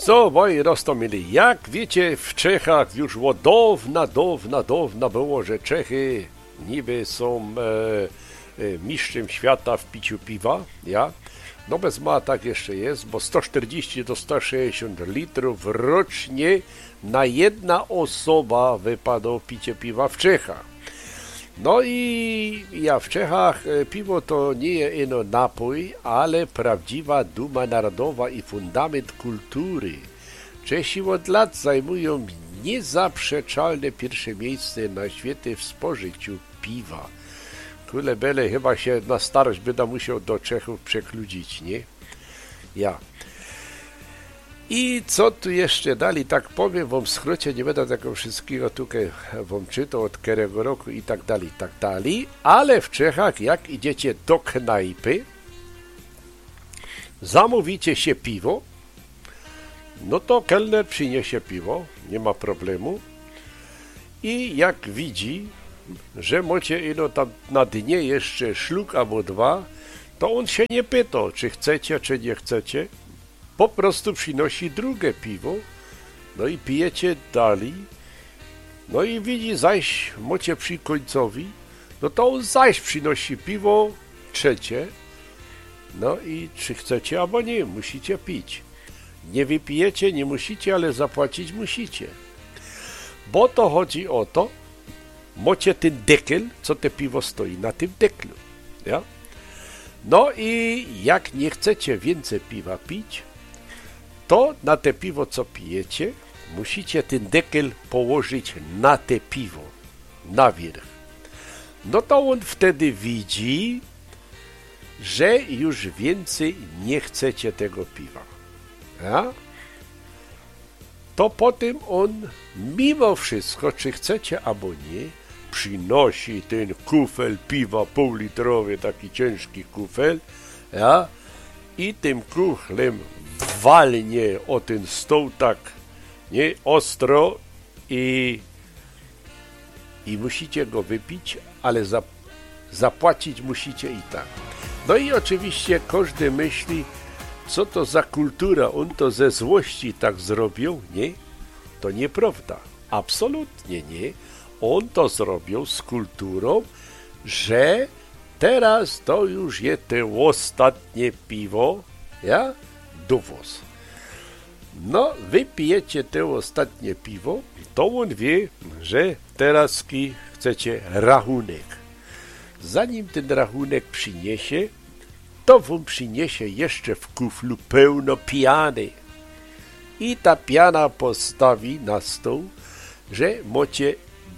So, moi Rostomili, jak wiecie, w Czechach już od dawna było, że Czechy niby są mistrzem świata w piciu piwa, ja? No bez ma tak jeszcze jest, bo 140 do 160 litrów rocznie na jedna osoba wypada picie piwa w Czechach. No i ja w Czechach piwo to nie jest ino napój, ale prawdziwa duma narodowa i fundament kultury. Czesi od lat zajmują niezaprzeczalne pierwsze miejsce na świecie w spożyciu piwa. Kulebele chyba się na starość będę musiał do Czechów przekludzić, nie? Ja. I co tu jeszcze dalej, tak powiem wam w skrócie, nie będę tego wszystkiego tutaj wam czytał od którego roku i tak dalej, ale w Czechach jak idziecie do knajpy, zamówicie się piwo, no to kelner przyniesie piwo, nie ma problemu i jak widzi, że macie ino tam na dnie jeszcze szluk albo dwa, to on się nie pyta, czy chcecie, czy nie chcecie. Po prostu przynosi drugie piwo, no i pijecie dalej, no i widzi, zaś macie przy końcowi, no to on zaś przynosi piwo trzecie, no i czy chcecie, albo nie, musicie pić. Nie wypijecie, nie musicie, ale zapłacić musicie. Bo to chodzi o to, macie ten dekel, co te piwo stoi na tym deklu, ja? No i jak nie chcecie więcej piwa pić, to na te piwo, co pijecie, musicie ten dekel położyć na te piwo, na wierzch. No to on wtedy widzi, że już więcej nie chcecie tego piwa. Ja? To potem on, mimo wszystko, czy chcecie albo nie, przynosi ten kufel piwa półlitrowy, taki ciężki kufel, ja? I tym kuchlem walnie o ten stół tak, nie, ostro i musicie go wypić, ale zapłacić musicie i tak. No i oczywiście każdy myśli, co to za kultura, on to ze złości tak zrobił, nie? To nieprawda, absolutnie nie. On to zrobił z kulturą, że teraz to już jest to ostatnie piwo, ja? Dowóz. No, wy pijecie to ostatnie piwo, to on wie, że teraz chcecie rachunek. Zanim ten rachunek przyniesie, to wam przyniesie jeszcze w kuflu pełno piany. I ta piana postawi na stół, że macie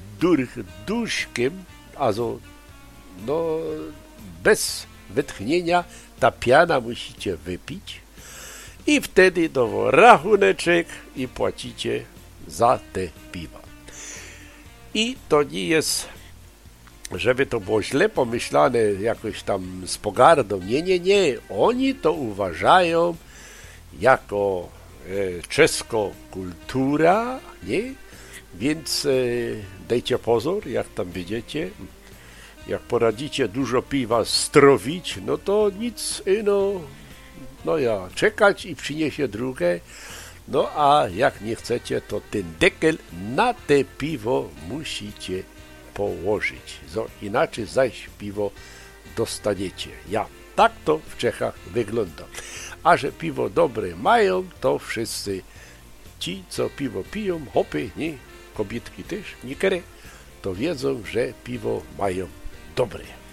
duszkiem, also no, bez wytchnienia, ta piana musicie wypić i wtedy to rachuneczek i płacicie za te piwa. I to nie jest, żeby to było źle pomyślane jakoś tam z pogardą. Nie. Oni to uważają jako czesko kultura, nie? Więc dajcie pozór, jak tam widzicie. Jak poradzicie dużo piwa strowić, no to nic, no ja, czekać i przyniesie drugie. No a jak nie chcecie, to ten dekel na te piwo musicie położyć. Inaczej zaś piwo dostaniecie. Ja, tak to w Czechach wygląda. A że piwo dobre mają, to wszyscy ci, co piwo piją, hopy, nie, kobietki też, niektóre, to wiedzą, że piwo mają dobre.